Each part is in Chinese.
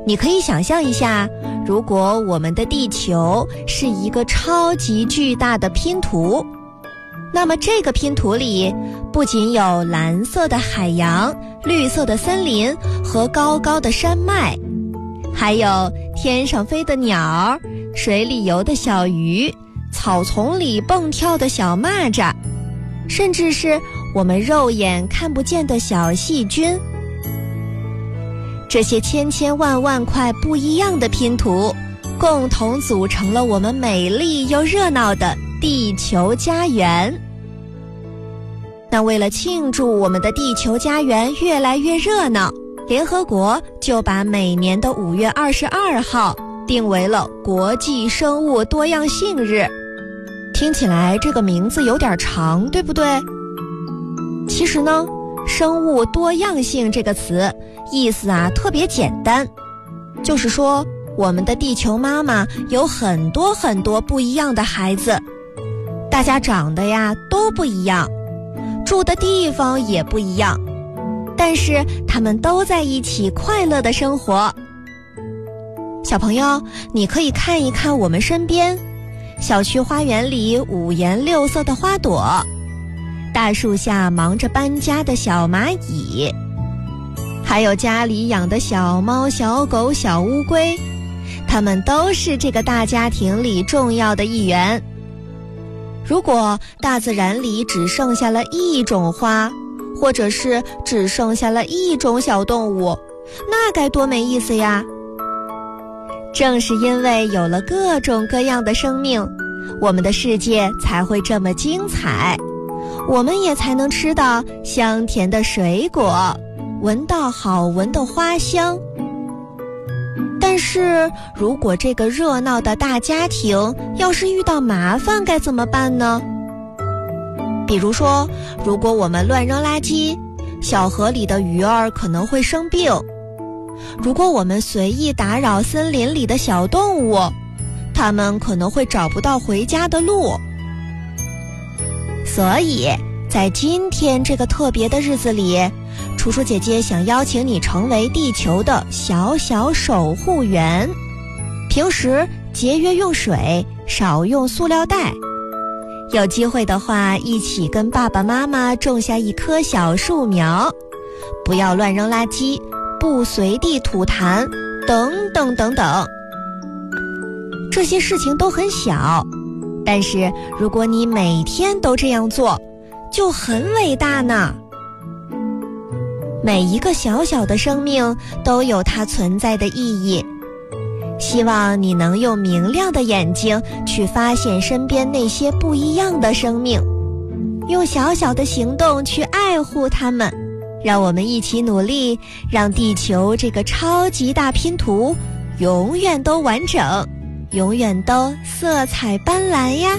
你可以想象一下，如果我们的地球是一个超级巨大的拼图，那么这个拼图里不仅有蓝色的海洋、绿色的森林和高高的山脉，还有天上飞的鸟、水里游的小鱼、草丛里蹦跳的小蚂蚱，甚至是我们肉眼看不见的小细菌。这些千千万万块不一样的拼图，共同组成了我们美丽又热闹的地球家园。那为了庆祝我们的地球家园越来越热闹，联合国就把每年的5月22号定为了国际生物多样性日。听起来这个名字有点长，对不对？其实呢，生物多样性这个词意思特别简单，就是说我们的地球妈妈有很多很多不一样的孩子，大家长得都不一样，住的地方也不一样，但是他们都在一起快乐地生活。小朋友，你可以看一看我们身边，小区花园里5颜6色的花朵，大树下忙着搬家的小蚂蚁，还有家里养的小猫、小狗、小乌龟，它们都是这个大家庭里重要的一员。如果大自然里只剩下了一种花，或者是只剩下了一种小动物，那该多没意思呀！正是因为有了各种各样的生命，我们的世界才会这么精彩，我们也才能吃到香甜的水果，闻到好闻的花香。但是如果这个热闹的大家庭要是遇到麻烦该怎么办呢？比如说，如果我们乱扔垃圾，小河里的鱼儿可能会生病；如果我们随意打扰森林里的小动物，它们可能会找不到回家的路。所以在今天这个特别的日子里，楚楚姐姐想邀请你成为地球的小小守护员。平时节约用水，少用塑料袋。有机会的话，一起跟爸爸妈妈种下一棵小树苗，不要乱扔垃圾，不随地吐痰，等等等等。这些事情都很小，但是如果你每天都这样做，就很伟大呢。每一个小小的生命都有它存在的意义，希望你能用明亮的眼睛去发现身边那些不一样的生命，用小小的行动去爱护它们。让我们一起努力，让地球这个超级大拼图永远都完整，永远都色彩斑斓呀。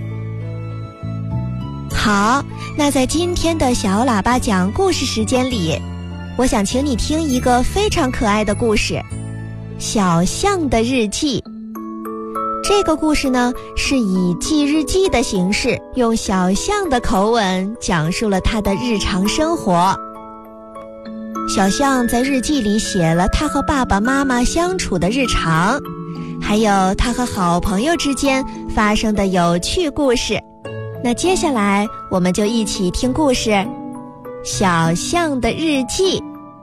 好，那在今天的小喇叭讲故事时间里，我想请你听一个非常可爱的故事，小象的日记。这个故事呢，是以记日记的形式，用小象的口吻讲述了他的日常生活。小象在日记里写了他和爸爸妈妈相处的日常，还有他和好朋友之间发生的有趣故事。那接下来我们就一起听故事《小象的日记》。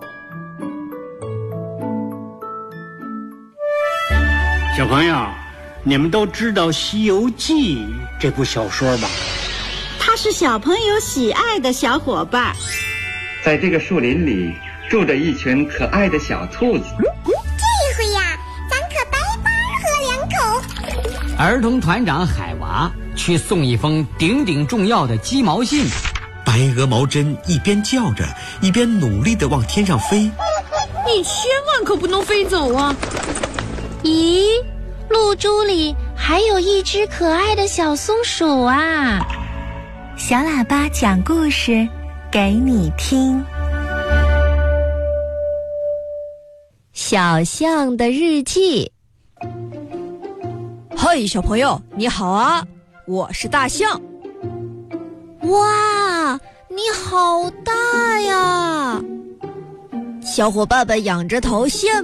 小朋友，你们都知道《西游记》这部小说吧？ 它是小朋友喜爱的小伙伴。 在这个树林里住着一群可爱的小兔子。 这回呀，咱可白白喝2口。 儿童团长海娃去送一封顶顶重要的鸡毛信。 白鹅毛针一边叫着，一边努力地往天上飞。 你千万可不能飞走啊！ 咦，露珠里还有一只可爱的小松鼠啊！ 小喇叭讲故事给你听。 小象的日记。 嘿，小朋友，你好啊，我是大象。 哇，你好大呀！ 小伙伴们仰着头羡